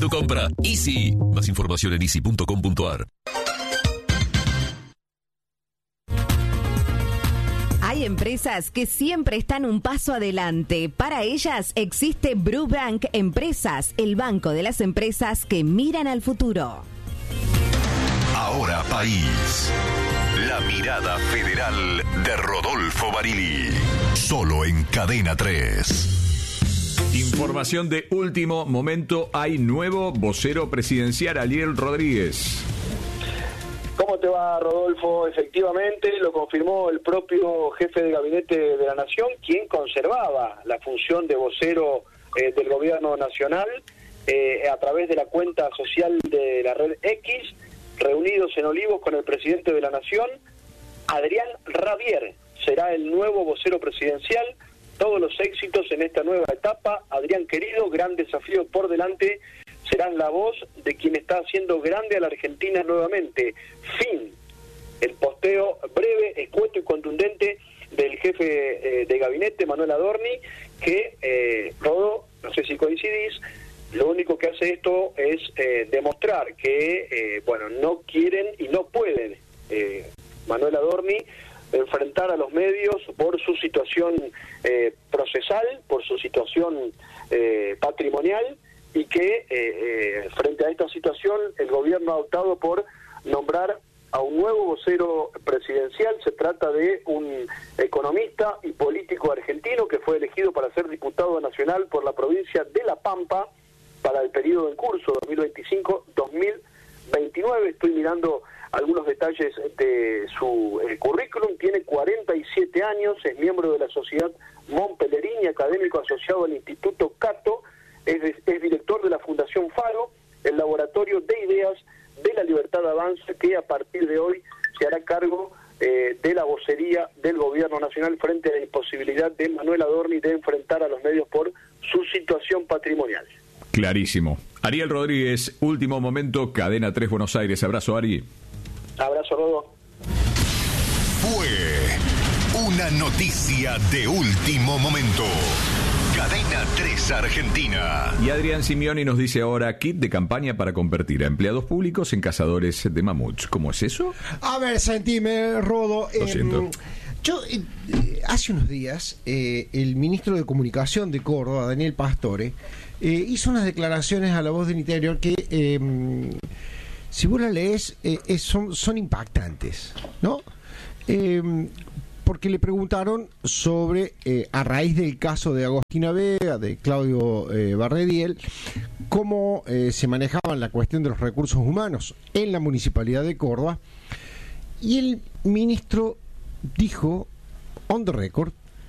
tu compra. Easy. Más información en easy.com.ar. Hay empresas que siempre están un paso adelante. Para ellas existe Brubank Empresas, el banco de las empresas que miran al futuro. Ahora País. La mirada federal de Rodolfo Barili. Solo en Cadena 3. Información de último momento. Hay nuevo vocero presidencial, Ariel Rodríguez. ¿Cómo te va, Rodolfo? Efectivamente, lo confirmó el propio jefe de gabinete de la Nación, quien conservaba la función de vocero del gobierno nacional a través de la cuenta social de la red X, reunidos en Olivos con el presidente de la Nación. Adrián Rabier será el nuevo vocero presidencial. Todos los éxitos en esta nueva etapa. Adrián, querido, gran desafío por delante. Serán la voz de quien está haciendo grande a la Argentina nuevamente. Fin. El posteo breve, escueto y contundente del jefe de gabinete, Manuel Adorni, que, Rodo, no sé si coincidís, lo único que hace esto es demostrar que, no quieren y no pueden, Manuel Adorni, enfrentar a los medios por su situación procesal, por su situación patrimonial, y que frente a esta situación el gobierno ha optado por nombrar a un nuevo vocero presidencial. Se trata de un economista y político argentino que fue elegido para ser diputado nacional por la provincia de La Pampa para el periodo en curso 2025-2029. Estoy mirando algunos detalles de su currículum. Tiene 47 años, es miembro de la Sociedad Montpellerini, académico asociado al Instituto Cato, es director de la Fundación Faro, el laboratorio de ideas de la Libertad Avanza, que a partir de hoy se hará cargo de la vocería del gobierno nacional frente a la imposibilidad de Manuel Adorni de enfrentar a los medios por su situación patrimonial. Clarísimo. Ariel Rodríguez, último momento, Cadena 3 Buenos Aires. Abrazo, Ari. Abrazo, Rodo. Fue una noticia de último momento. Cadena 3 Argentina. Y Adrián Simeoni nos dice ahora: kit de campaña para convertir a empleados públicos en cazadores de mamuts. ¿Cómo es eso? A ver, sentime, Rodo. Lo siento. Yo, hace unos días, el ministro de Comunicación de Córdoba, Daniel Pastore, hizo unas declaraciones a La Voz del Interior que, si vos la lees, son impactantes, ¿no? Porque le preguntaron sobre, a raíz del caso de Agostina Vega, de Claudio Barrediel, cómo se manejaban la cuestión de los recursos humanos en la Municipalidad de Córdoba, y el ministro dijo, on the record,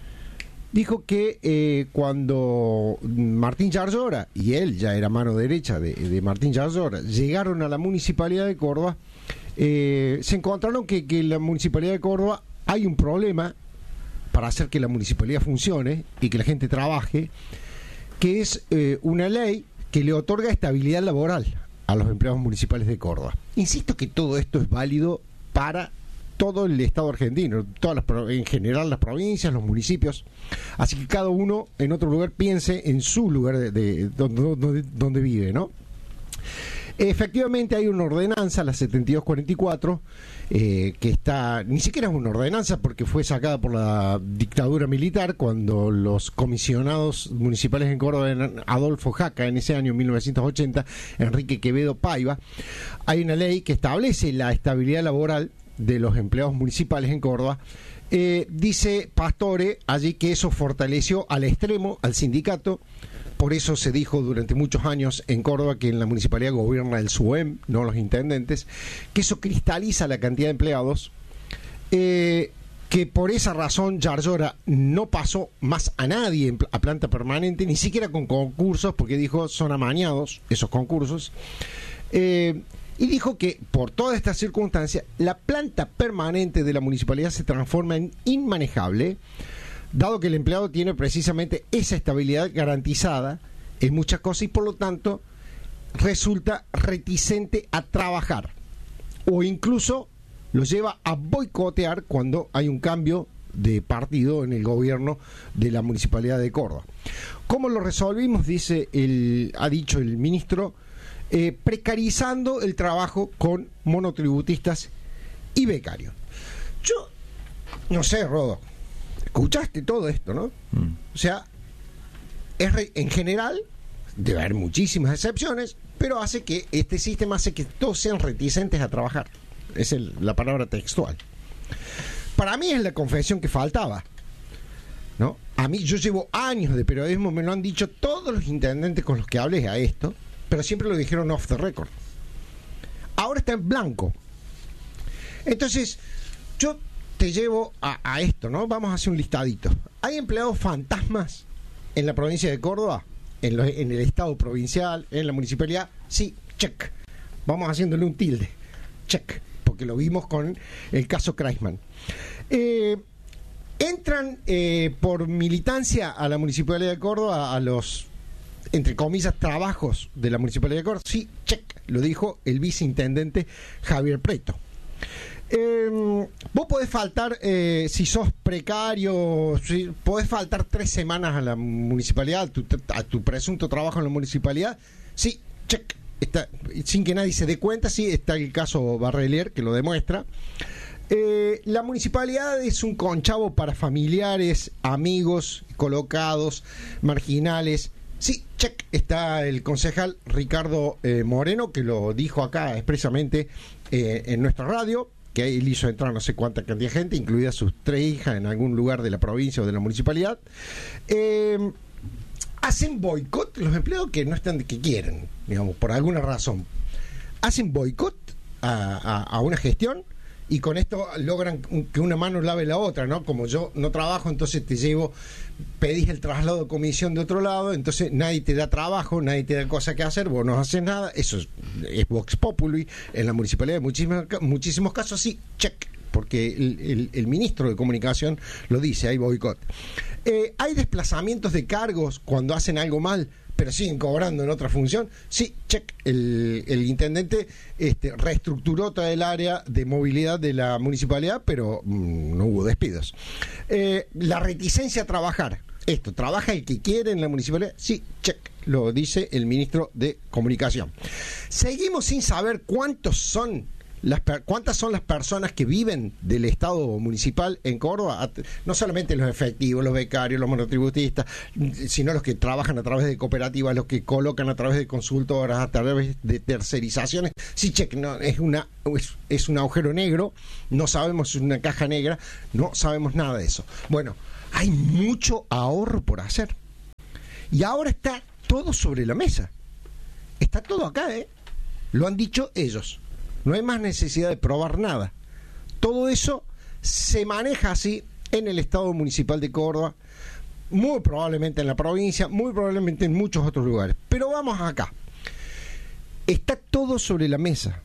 dijo que cuando Martín Yarlora, y él ya era mano derecha de Martín Yarlora, llegaron a la Municipalidad de Córdoba, se encontraron que la Municipalidad de Córdoba hay un problema para hacer que la municipalidad funcione y que la gente trabaje, que es una ley que le otorga estabilidad laboral a los empleados municipales de Córdoba. Insisto que todo esto es válido para todo el Estado argentino, en general las provincias, los municipios, así que cada uno en otro lugar piense en su lugar de donde vive, ¿no? Efectivamente hay una ordenanza, la 7244, que está, ni siquiera es una ordenanza porque fue sacada por la dictadura militar cuando los comisionados municipales en Córdoba eran Adolfo Jaca en ese año 1980, Enrique Quevedo Paiva. Hay una ley que establece la estabilidad laboral de los empleados municipales en Córdoba. Dice Pastore allí que eso fortaleció al extremo al sindicato. Por eso se dijo durante muchos años en Córdoba que en la municipalidad gobierna el SUEM, no los intendentes, que eso cristaliza la cantidad de empleados, que por esa razón Yarlora no pasó más a nadie a planta permanente, ni siquiera con concursos, porque dijo son amañados esos concursos, y dijo que por toda esta circunstancia la planta permanente de la municipalidad se transforma en inmanejable, dado que el empleado tiene precisamente esa estabilidad garantizada en muchas cosas y por lo tanto resulta reticente a trabajar o incluso lo lleva a boicotear cuando hay un cambio de partido en el gobierno de la Municipalidad de Córdoba. ¿Cómo lo resolvimos? Ha dicho el ministro, precarizando el trabajo con monotributistas y becarios. Yo no sé, Rodo, escuchaste todo esto, ¿no? O sea, en general debe haber muchísimas excepciones, pero hace que este sistema hace que todos sean reticentes a trabajar. Es la palabra textual. Para mí es la confesión que faltaba, ¿no? A mí, yo llevo años de periodismo, me lo han dicho todos los intendentes con los que hablé a esto, pero siempre lo dijeron off the record. Ahora está en blanco. Entonces, yo te llevo a esto, ¿no? Vamos a hacer un listadito. ¿Hay empleados fantasmas en la provincia de Córdoba? ¿En el estado provincial? ¿En la municipalidad? Sí, check. Vamos haciéndole un tilde. Check. Porque lo vimos con el caso Kreisman. Entran por militancia a la Municipalidad de Córdoba, a los, entre comillas, trabajos de la Municipalidad de Córdoba. Sí, check. Lo dijo el viceintendente Javier Preto. Vos podés faltar, si sos precario, podés faltar 3 semanas a la municipalidad, a tu presunto trabajo en la municipalidad. Sí, check. Está, sin que nadie se dé cuenta, sí, está el caso Barrelier que lo demuestra. La municipalidad es un conchavo para familiares, amigos, colocados, marginales. Sí, check. Está el concejal Ricardo Moreno, que lo dijo acá expresamente en nuestra radio, que él hizo entrar no sé cuánta cantidad de gente, incluidas sus 3 hijas en algún lugar de la provincia o de la municipalidad. Hacen boicot los empleados que no están, que quieren, digamos, por alguna razón. Hacen boicot a una gestión y con esto logran que una mano lave la otra, ¿no? Como yo no trabajo, entonces te llevo, pedís el traslado de comisión de otro lado, entonces nadie te da trabajo, nadie te da cosa que hacer, vos no haces nada. Eso es Vox Populi en la municipalidad, muchísimos casos, sí, check, porque el ministro de Comunicación lo dice, hay boicot. ¿Hay desplazamientos de cargos cuando hacen algo mal, pero siguen cobrando en otra función? Sí, check. El intendente reestructuró toda el área de movilidad de la municipalidad, pero no hubo despidos. La reticencia a trabajar. ¿Trabaja el que quiere en la municipalidad? Sí, check. Lo dice el ministro de Comunicación. Seguimos sin saber cuántas son las personas que viven del Estado municipal en Córdoba, no solamente los efectivos, los becarios, los monotributistas, sino los que trabajan a través de cooperativas, los que colocan a través de consultoras, a través de tercerizaciones. Sí, check, no, es un agujero negro, no sabemos, es una caja negra, no sabemos nada de eso. Bueno, hay mucho ahorro por hacer. Y ahora está todo sobre la mesa. Está todo acá, Lo han dicho ellos. No hay más necesidad de probar nada. Todo eso se maneja así en el Estado Municipal de Córdoba, muy probablemente en la provincia, muy probablemente en muchos otros lugares. Pero vamos acá. Está todo sobre la mesa.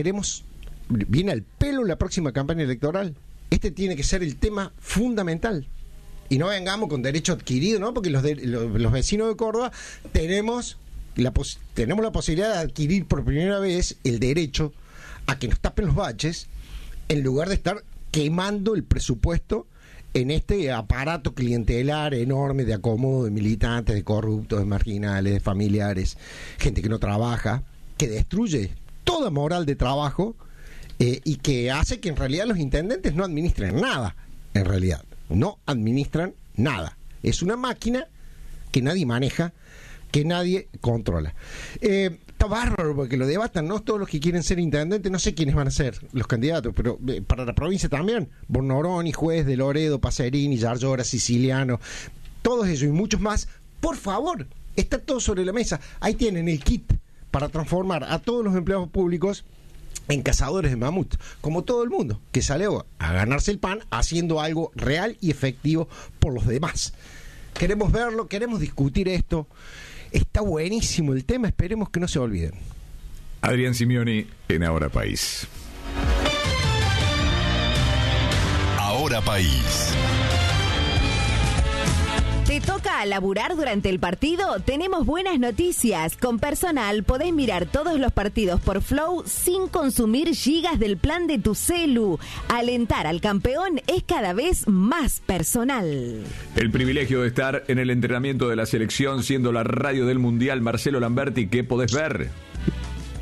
Viene al pelo la próxima campaña electoral. Este tiene que ser el tema fundamental. Y no vengamos con derecho adquirido, ¿no? Porque los vecinos de Córdoba tenemos la posibilidad de adquirir por primera vez el derecho a que nos tapen los baches en lugar de estar quemando el presupuesto en este aparato clientelar enorme de acomodo de militantes, de corruptos, de marginales, de familiares, gente que no trabaja, que destruye toda moral de trabajo y que hace que en realidad los intendentes no administren nada. En realidad, no administran nada. Es una máquina que nadie maneja, que nadie controla. Está bárbaro porque lo debatan, ¿no? Todos los que quieren ser intendentes, no sé quiénes van a ser los candidatos, pero para la provincia también, Bornoroni, Juez de Loredo, Pacerini, Yarlora, Siciliano, todos ellos y muchos más. Por favor, está todo sobre la mesa. Ahí tienen el kit para transformar a todos los empleados públicos en cazadores de mamut, como todo el mundo que sale a ganarse el pan haciendo algo real y efectivo por los demás. Queremos verlo, queremos discutir esto. Está buenísimo el tema, esperemos que no se olviden. Adrián Simioni en Ahora País. Ahora País. ¿Te toca laburar durante el partido? Tenemos buenas noticias. Con Personal podés mirar todos los partidos por Flow sin consumir gigas del plan de tu celu. Alentar al campeón es cada vez más personal. El privilegio de estar en el entrenamiento de la selección, siendo la radio del Mundial. Marcelo Lamberti, ¿qué podés ver?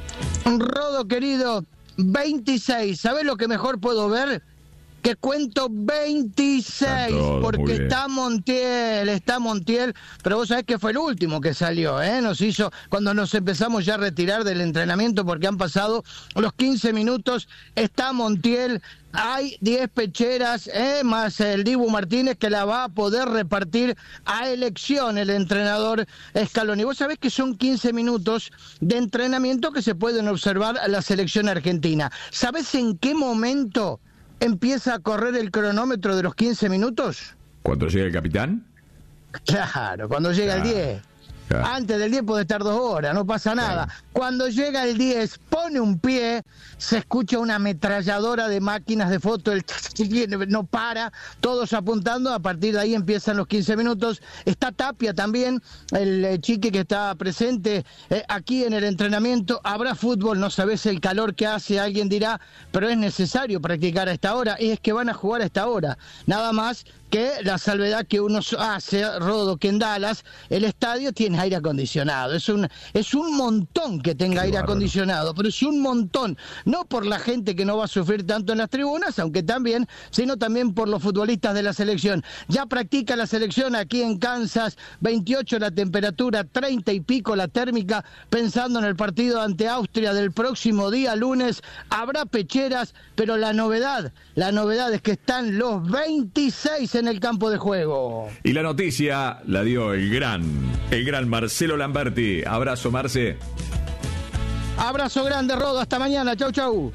Rodo querido, 26. ¿Sabés lo que mejor puedo ver? Que cuento 26, porque está Montiel, pero vos sabés que fue el último que salió, nos hizo, cuando nos empezamos ya a retirar del entrenamiento, porque han pasado los 15 minutos, está Montiel, hay 10 pecheras, más el Dibu Martínez, que la va a poder repartir a elección el entrenador Scaloni. Vos sabés que son 15 minutos de entrenamiento que se pueden observar a la selección argentina. ¿Sabés en qué momento empieza a correr el cronómetro de los 15 minutos? ¿Cuando llega el capitán? Claro, cuando llega el 10. Claro. Antes del 10 puede estar 2 horas, no pasa nada. Claro. Cuando llega el 10, pone un pie, se escucha una ametralladora de máquinas de foto, no para, todos apuntando, a partir de ahí empiezan los 15 minutos. Está Tapia también, el chique que está presente aquí en el entrenamiento. Habrá fútbol, no sabés el calor que hace, alguien dirá, pero es necesario practicar a esta hora, y es que van a jugar a esta hora, nada más que la salvedad que uno hace, Rodo, que en Dallas el estadio tiene aire acondicionado. Es un montón que tenga aire acondicionado, pero es un montón. No por la gente que no va a sufrir tanto en las tribunas, aunque también, sino también por los futbolistas de la selección. Ya practica la selección aquí en Kansas, 28 la temperatura, 30 y pico la térmica, pensando en el partido ante Austria del próximo día lunes. Habrá pecheras, pero la novedad es que están los 26 en el campo de juego. Y la noticia la dio el gran Marcelo Lamberti. Abrazo, Marce. Abrazo grande, Rodo. Hasta mañana. Chau, chau.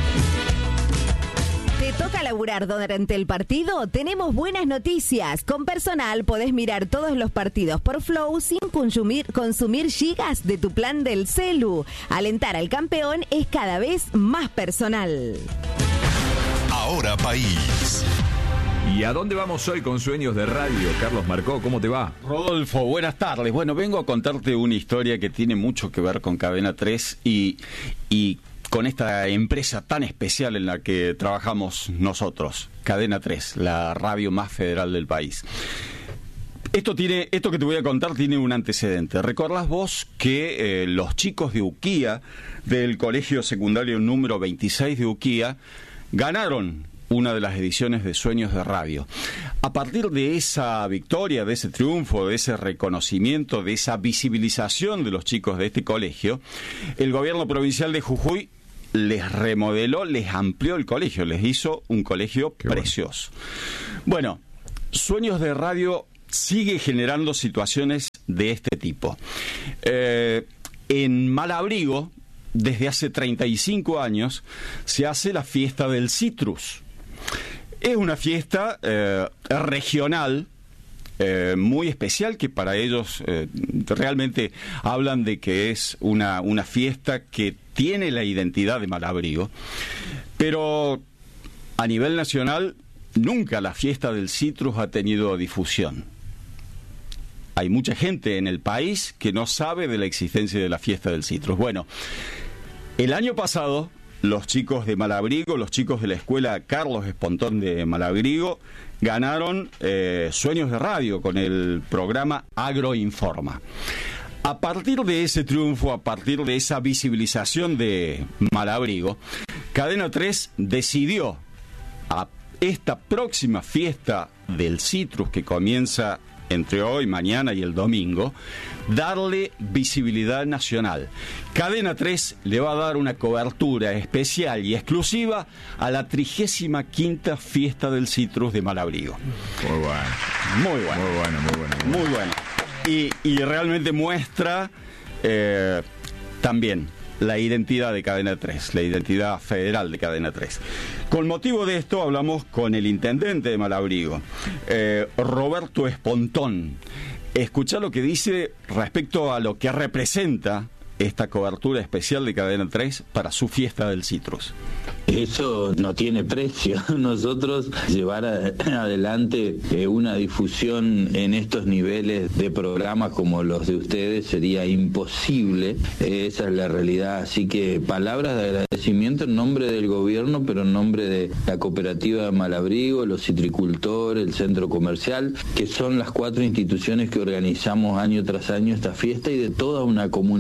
¿Te toca laburar durante el partido? Tenemos buenas noticias. Con Personal podés mirar todos los partidos por Flow sin consumir gigas de tu plan del celu. Alentar al campeón es cada vez más personal. Ahora País. ¿Y a dónde vamos hoy con Sueños de Radio? Carlos Marcó, ¿cómo te va? Rodolfo, buenas tardes. Bueno, vengo a contarte una historia que tiene mucho que ver con Cadena 3 y con esta empresa tan especial en la que trabajamos nosotros, Cadena 3, la radio más federal del país. Esto que te voy a contar tiene un antecedente. ¿Recordás vos que los chicos de Uquía, del colegio secundario número 26 de Uquía, ganaron una de las ediciones de Sueños de Radio? A partir de esa victoria, de ese triunfo, de ese reconocimiento, de esa visibilización de los chicos de este colegio, el gobierno provincial de Jujuy les remodeló, les amplió el colegio, les hizo un colegio precioso. Bueno, Sueños de Radio sigue generando situaciones de este tipo. En Malabrigo, desde hace 35 años, se hace la fiesta del citrus. Es una fiesta regional, muy especial, que para ellos realmente hablan de que es una fiesta que tiene la identidad de Malabrigo, pero a nivel nacional nunca la fiesta del citrus ha tenido difusión. Hay mucha gente en el país que no sabe de la existencia de la fiesta del citrus. Bueno, el año pasado los chicos de Malabrigo, los chicos de la escuela Carlos Espontón de Malabrigo, ganaron Sueños de Radio con el programa Agroinforma. A partir de ese triunfo, a partir de esa visibilización de Malabrigo, Cadena 3 decidió a esta próxima fiesta del citrus que comienza entre hoy, mañana y el domingo, darle visibilidad nacional. Cadena 3 le va a dar una cobertura especial y exclusiva a la 35ª fiesta del citrus de Malabrigo. Muy bueno. Y realmente muestra también la identidad de Cadena 3, la identidad federal de Cadena 3. Con motivo de esto hablamos con el intendente de Malabrigo, Roberto Espontón. Escuchá lo que dice respecto a lo que representa esta cobertura especial de Cadena 3 para su fiesta del citrus. Eso no tiene precio. Nosotros llevar adelante una difusión en estos niveles de programas como los de ustedes sería imposible. Esa es la realidad. Así que palabras de agradecimiento en nombre del gobierno, pero en nombre de la cooperativa de Malabrigo, los citricultores, el centro comercial, que son las 4 instituciones que organizamos año tras año esta fiesta, y de toda una comunidad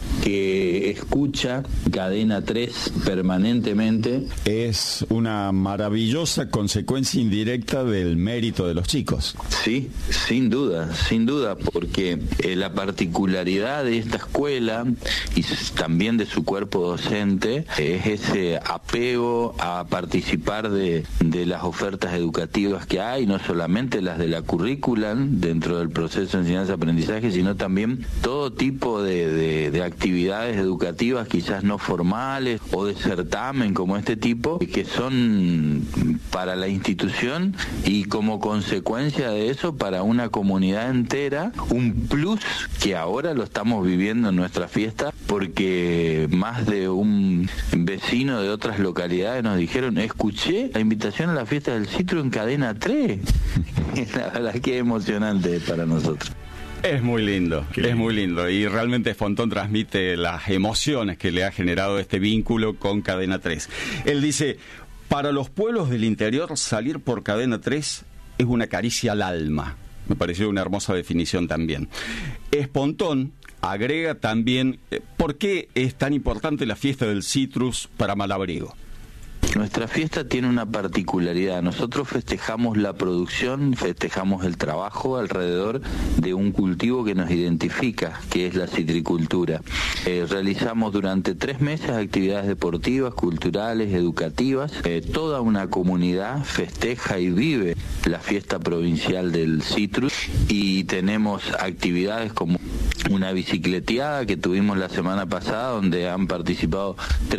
que escucha Cadena 3 permanentemente. Es una maravillosa consecuencia indirecta del mérito de los chicos. Sí, sin duda, porque la particularidad de esta escuela y también de su cuerpo docente es ese apego a participar de las ofertas educativas que hay, no solamente las de la currícula dentro del proceso de enseñanza-aprendizaje, sino también todo tipo de actividades educativas quizás no formales o de certamen como este tipo, que son para la institución y como consecuencia de eso para una comunidad entera un plus que ahora lo estamos viviendo en nuestra fiesta, porque más de un vecino de otras localidades nos dijeron: escuché la invitación a la fiesta del Citrus en Cadena 3. La verdad que es emocionante para nosotros. Es muy lindo, es muy lindo, y realmente Fontón transmite las emociones que le ha generado este vínculo con Cadena 3. Él dice: para los pueblos del interior salir por Cadena 3 es una caricia al alma. Me pareció una hermosa definición también. Espontón agrega también por qué es tan importante la fiesta del Citrus para Malabrigo. Nuestra fiesta tiene una particularidad. Nosotros festejamos la producción, festejamos el trabajo alrededor de un cultivo que nos identifica, que es la citricultura. Realizamos durante 3 meses actividades deportivas, culturales, educativas. Toda una comunidad festeja y vive la fiesta provincial del Citrus, y tenemos actividades como una bicicleteada que tuvimos la semana pasada, donde han participado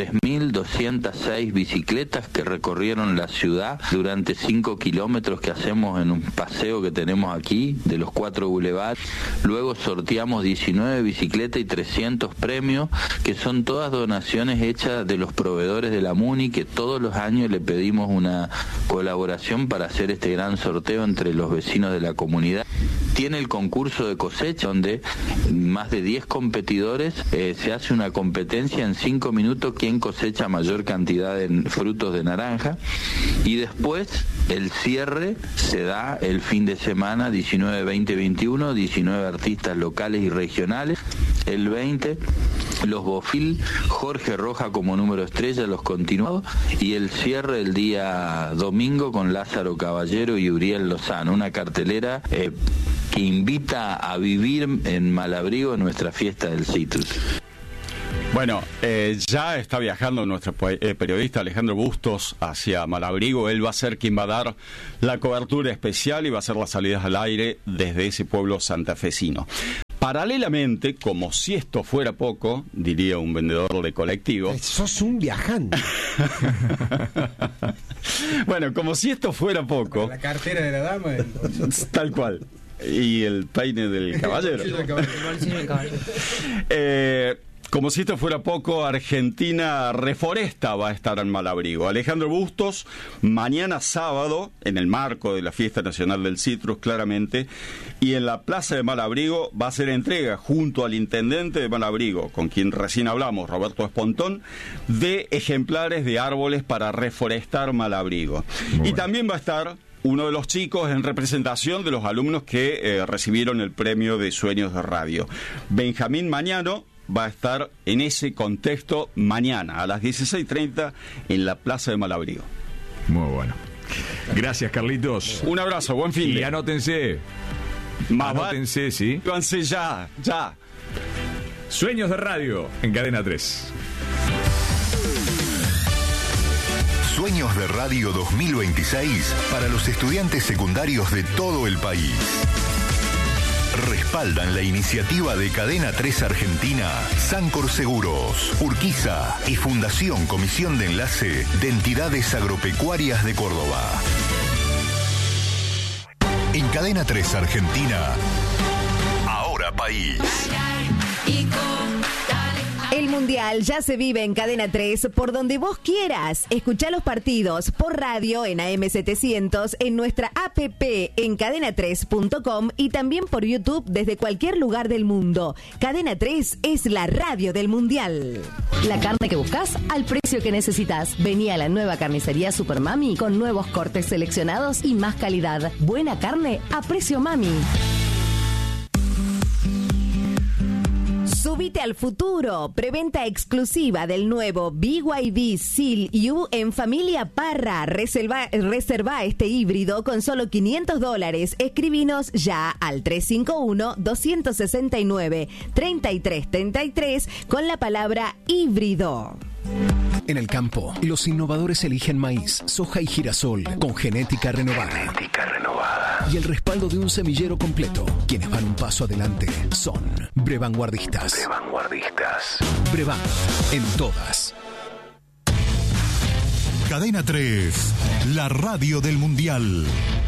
3.206 bicicletas que recorrieron la ciudad durante 5 kilómetros que hacemos en un paseo que tenemos aquí de los 4 bulevares. Luego sorteamos 19 bicicletas y 300 premios, que son todas donaciones hechas de los proveedores de la MUNI, que todos los años le pedimos una colaboración para hacer este gran sorteo entre los vecinos de la comunidad. Tiene el concurso de cosecha, donde más de 10 competidores, se hace una competencia en 5 minutos quién cosecha mayor cantidad de frutos de naranja, y después el cierre se da el fin de semana 19, 20, 21, 19 artistas locales y regionales, el 20 los Bofil, Jorge Roja como número estrella, los continuados, y el cierre el día domingo con Lázaro Caballero y Uriel Lozano, una cartelera que invita a vivir en Malabrigo nuestra fiesta del Citrus. Bueno, ya está viajando nuestro periodista Alejandro Bustos hacia Malabrigo. Él va a ser quien va a dar la cobertura especial y va a hacer las salidas al aire desde ese pueblo santafesino. Paralelamente, como si esto fuera poco, diría un vendedor de colectivo... Sos un viajante. Bueno, como si esto fuera poco... La cartera de la dama. Tal cual. Y el peine del caballero. Como si esto fuera poco, Argentina Reforesta va a estar en Malabrigo. Alejandro Bustos, mañana sábado, en el marco de la Fiesta Nacional del Citrus, claramente, y en la Plaza de Malabrigo va a ser entrega, junto al intendente de Malabrigo, con quien recién hablamos, Roberto Espontón, de ejemplares de árboles para reforestar Malabrigo. Y también va a estar uno de los chicos en representación de los alumnos que recibieron el premio de Sueños de Radio. Benjamín Mañano va a estar en ese contexto mañana a las 16:30 en la Plaza de Malabrigo. Muy bueno. Gracias, Carlitos. Un abrazo, buen fin de. Y anótense. Anótense, ¿sí? Anótense ya. Sueños de Radio en Cadena 3. Sueños de Radio 2026 para los estudiantes secundarios de todo el país. Respaldan la iniciativa de Cadena 3 Argentina, Sancor Seguros, Urquiza y Fundación Comisión de Enlace de Entidades Agropecuarias de Córdoba. En Cadena 3 Argentina, Ahora País. El Mundial ya se vive en Cadena 3 por donde vos quieras. Escuchá los partidos por radio en AM700, en nuestra app en cadena3.com y también por YouTube desde cualquier lugar del mundo. Cadena 3 es la radio del Mundial. La carne que buscas al precio que necesitas. Vení a la nueva carnicería Super Mami con nuevos cortes seleccionados y más calidad. Buena carne a precio Mami. Subí Compite al futuro. Preventa exclusiva del nuevo BYD Seal U en Familia Parra. Reserva este híbrido con solo $500. Escribinos ya al 351-269-3333 con la palabra híbrido. En el campo, los innovadores eligen maíz, soja y girasol con genética renovada. Y el respaldo de un semillero completo. Quienes van un paso adelante son Brevanguardistas. Brevan, en todas. Cadena 3, la radio del Mundial.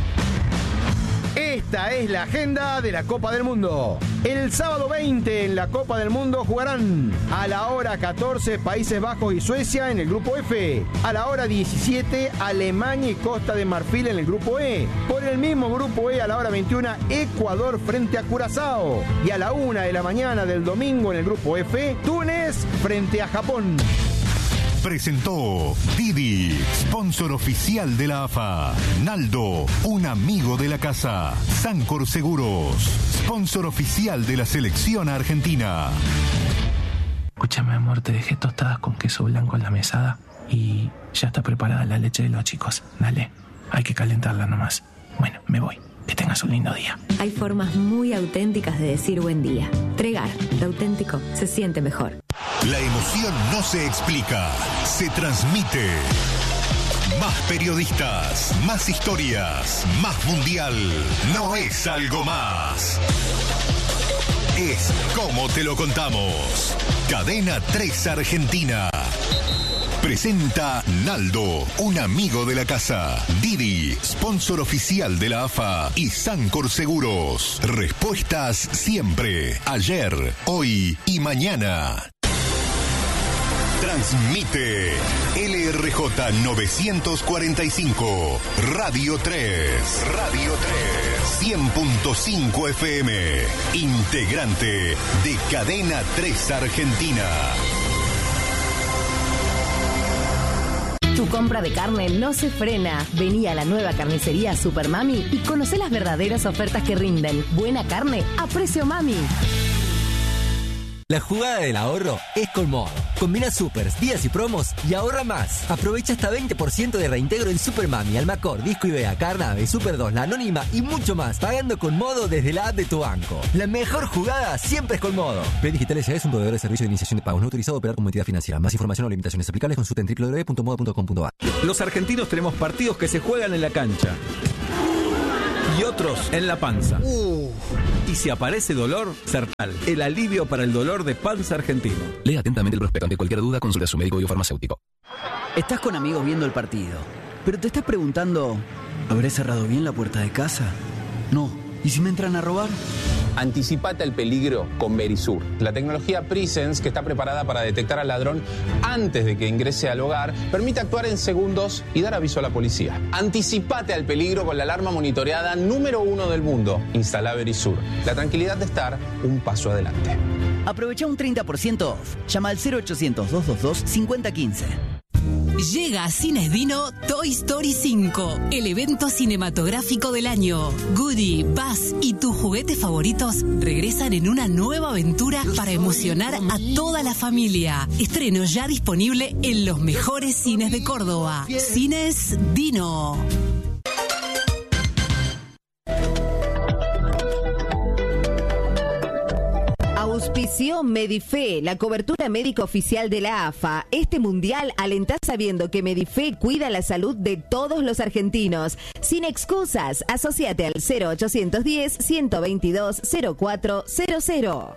Esta es la agenda de la Copa del Mundo. El sábado 20 en la Copa del Mundo jugarán a la hora 14 Países Bajos y Suecia en el grupo F. A la hora 17 Alemania y Costa de Marfil en el grupo E. Por el mismo grupo E a la hora 21 Ecuador frente a Curazao. Y a la 1 de la mañana del domingo en el grupo F Túnez frente a Japón. Presentó Didi, sponsor oficial de la AFA. Naldo, un amigo de la casa. Sancor Seguros, sponsor oficial de la selección argentina. Escúchame, amor, te dejé tostadas con queso blanco en la mesada y ya está preparada la leche de los chicos. Dale, hay que calentarla nomás. Bueno, me voy. Que tengas un lindo día. Hay formas muy auténticas de decir buen día. Tregar, lo auténtico se siente mejor. La emoción no se explica, se transmite. Más periodistas, más historias, más mundial. No es algo más. Es como te lo contamos. Cadena 3 Argentina. Presenta Naldo, un amigo de la casa. Didi, sponsor oficial de la AFA. Y Sancor Seguros. Respuestas siempre. Ayer, hoy y mañana. Transmite LRJ 945, Radio 3, 100.5 FM, integrante de Cadena 3 Argentina. Tu compra de carne no se frena. Vení a la nueva carnicería Super Mami y conocé las verdaderas ofertas que rinden. Buena carne a precio mami. La jugada del ahorro es Colmodo. Combina supers, días y promos y ahorra más. Aprovecha hasta 20% de reintegro en Super Mami, Almacor, Disco Ibea, Carnave, Super 2, La Anónima y mucho más. Pagando con Modo desde la app de tu banco. La mejor jugada siempre es Colmodo. Play Digital S.A. es un proveedor de servicio de iniciación de pagos no autorizado a operar como entidad financiera. Más información o limitaciones aplicables consulta en www.modo.com.ar. Los argentinos tenemos partidos que se juegan en la cancha y otros en la panza. Y si aparece dolor, Sertal, el alivio para el dolor de panza argentino. Lea atentamente el prospecto. Ante cualquier duda, consulte a su médico o farmacéutico. Estás con amigos viendo el partido, pero te estás preguntando, ¿habré cerrado bien la puerta de casa? No. ¿Y si me entran a robar? Anticipate al peligro con Verisur, la tecnología Presence que está preparada para detectar al ladrón antes de que ingrese al hogar, permite actuar en segundos y dar aviso a la policía. Anticipate al peligro con la alarma monitoreada número 1 del mundo. Instala Verisur, la tranquilidad de estar un paso adelante. Aprovecha un 30% off. Llama al 0800-222-5015. Llega a Cines Dino Toy Story 5, el evento cinematográfico del año. Woody, Buzz y tus juguetes favoritos regresan en una nueva aventura para emocionar a toda la familia. Estreno ya disponible en los mejores cines de Córdoba. Cines Dino. Auspició Medife, la cobertura médica oficial de la AFA. Este mundial alentá sabiendo que Medife cuida la salud de todos los argentinos. Sin excusas, asociate al 0810-122-0400.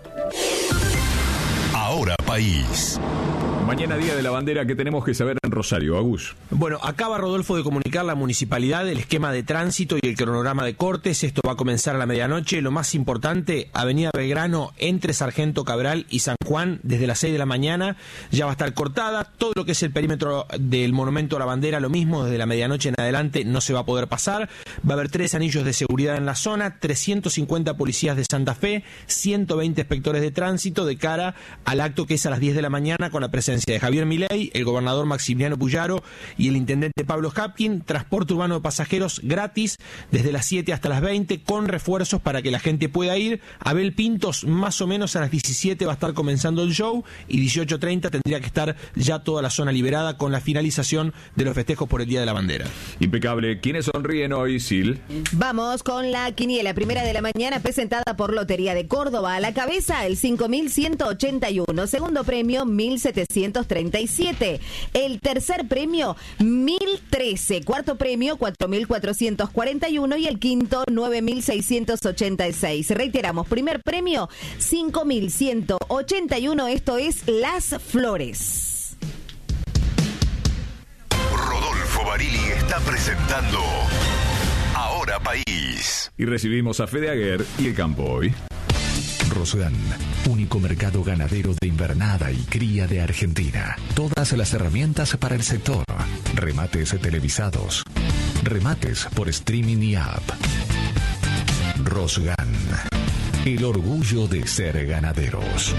Ahora País. Mañana Día de la Bandera, ¿qué tenemos que saber en Rosario, Agus? Bueno, acaba Rodolfo de comunicar la municipalidad el esquema de tránsito y el cronograma de cortes. Esto va a comenzar a la medianoche. Lo más importante, Avenida Belgrano entre Sargento Cabral y San Juan, desde las 6 de la mañana ya va a estar cortada. Todo lo que es el perímetro del Monumento a la Bandera, lo mismo, desde la medianoche en adelante no se va a poder pasar. Va a haber 3 anillos de seguridad en la zona, 350 policías de Santa Fe, 120 inspectores de tránsito de cara al acto que es a las 10 de la mañana con la presencia de Javier Milei, el gobernador Maximiliano Maximiliano Puyaro y el intendente Pablo Hapkin. Transporte urbano de pasajeros gratis desde las 7 hasta las 20, con refuerzos para que la gente pueda ir. Abel Pintos, más o menos a las 17 va a estar comenzando el show, y 18:30 tendría que estar ya toda la zona liberada con la finalización de los festejos por el Día de la Bandera. Impecable. ¿Quiénes sonríen hoy, Sil? Vamos con la quiniela primera de la mañana, presentada por Lotería de Córdoba. A la cabeza, el 5.181. Segundo premio, 1.737. El tercer premio, 1.013. Cuarto premio, 4.441. Y el quinto, 9.686. Reiteramos, primer premio, 5.181. Esto es Las Flores. Rodolfo Barili está presentando Ahora País. Y recibimos a Fede Aguer y el campo hoy. Rosgan, único mercado ganadero de invernada y cría de Argentina. Todas las herramientas para el sector. Remates televisados. Remates por streaming y app. Rosgan, el orgullo de ser ganaderos.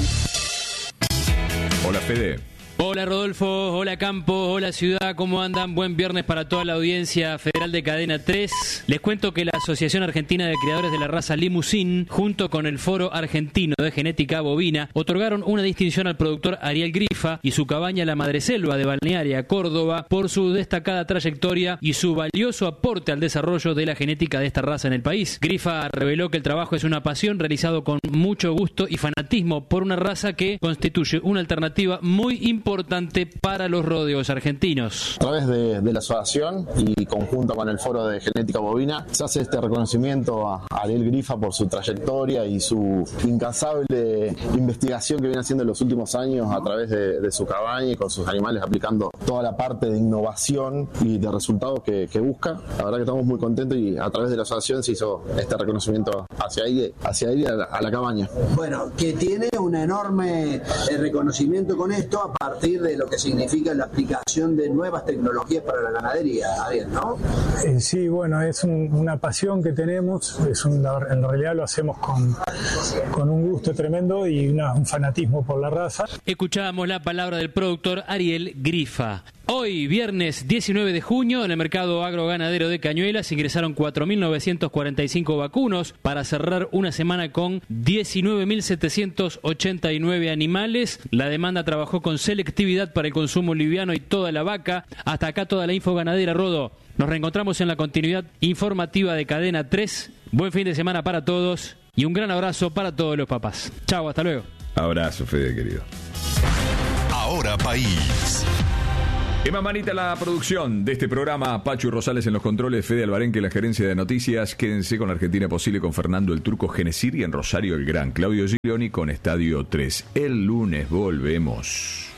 Hola, Fede. Hola Rodolfo, hola Campo, hola Ciudad, ¿cómo andan? Buen viernes para toda la audiencia federal de Cadena 3. Les cuento que la Asociación Argentina de Criadores de la Raza Limousin, junto con el Foro Argentino de Genética Bovina, otorgaron una distinción al productor Ariel Grifa y su cabaña La Madreselva de Balnearia, Córdoba, por su destacada trayectoria y su valioso aporte al desarrollo de la genética de esta raza en el país. Grifa reveló que el trabajo es una pasión realizado con mucho gusto y fanatismo por una raza que constituye una alternativa muy importante para los rodeos argentinos. A través de la asociación y conjunto con el Foro de Genética Bovina se hace este reconocimiento a Ariel Grifa por su trayectoria y su incansable investigación que viene haciendo en los últimos años a través de su cabaña y con sus animales, aplicando toda la parte de innovación y de resultados que busca. La verdad que estamos muy contentos y a través de la asociación se hizo este reconocimiento hacia ahí a la cabaña. Bueno, que tiene un enorme reconocimiento con esto a partir de lo que significa la aplicación de nuevas tecnologías para la ganadería, Ariel, ¿no? Sí, bueno, es una pasión que tenemos, en realidad lo hacemos con un gusto tremendo y un fanatismo por la raza. Escuchábamos la palabra del productor Ariel Grifa. Hoy, viernes 19 de junio, en el mercado agroganadero de Cañuelas ingresaron 4.945 vacunos para cerrar una semana con 19.789 animales. La demanda trabajó con selectividad para el consumo liviano y toda la vaca. Hasta acá toda la info ganadera, Rodo. Nos reencontramos en la continuidad informativa de Cadena 3. Buen fin de semana para todos y un gran abrazo para todos los papás. Chau, hasta luego. Abrazo, Fede, querido. Ahora País. Emma Manita, la producción de este programa, Pachu Rosales en los controles, Fede Albarenque en la gerencia de noticias. Quédense con Argentina Posible con Fernando el Turco Genesir y en Rosario el Gran Claudio Giglioni con Estadio 3. El lunes volvemos.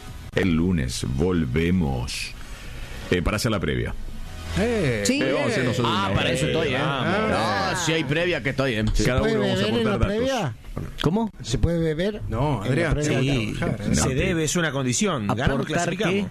Para hacer la previa. Sí. Para eso estoy, No, si hay previa que estoy, Cada uno vamos a aportar datos. Previa? ¿Cómo? ¿Se puede beber? No, Adrián. Sí, se debe, es una condición. Ganamos, clasificamos.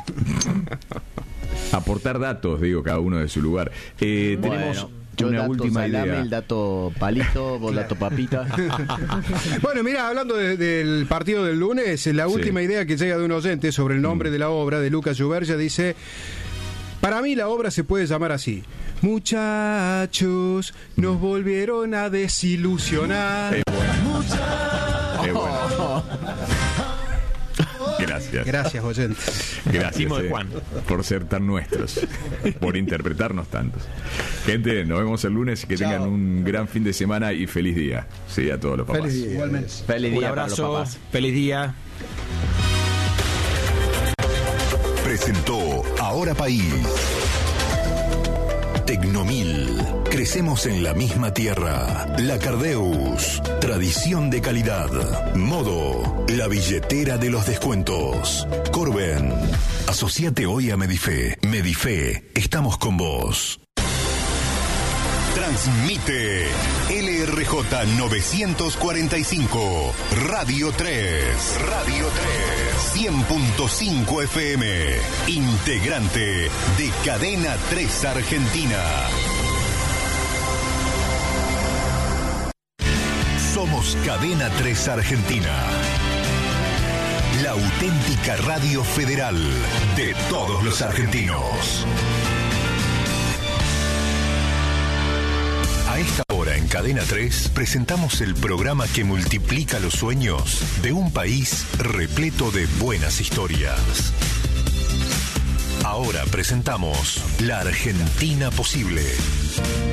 Aportar datos, digo, cada uno de su lugar. Tenemos una última idea. El dato palito, vos dato papita. Bueno, mira, hablando del partido del lunes, la última idea que llega de un oyente sobre el nombre de la obra de Lucas Llubergia dice: para mí la obra se puede llamar así: muchachos, nos volvieron a desilusionar. Es bueno. Es bueno. Gracias. Gracias, oyentes. Gracias por ser tan nuestros, por interpretarnos tantos. Gente, nos vemos el lunes. Que tengan un gran fin de semana y feliz día. Sí, a todos los papás. Feliz día. Igualmente. Feliz día. Un abrazo, para los papás. feliz día. Presentó Ahora País. Tecnomil. Crecemos en la misma tierra. La Cardeus. Tradición de calidad. Modo. La billetera de los descuentos. Corben. Asociate hoy a Medife. Medife. Estamos con vos. Transmite LRJ 945. Radio 3. Radio 3. 100.5 FM. Integrante de Cadena 3 Argentina. Somos Cadena 3 Argentina. La auténtica radio federal de todos los argentinos. A esta hora en Cadena 3 presentamos el programa que multiplica los sueños de un país repleto de buenas historias. Ahora presentamos La Argentina Posible.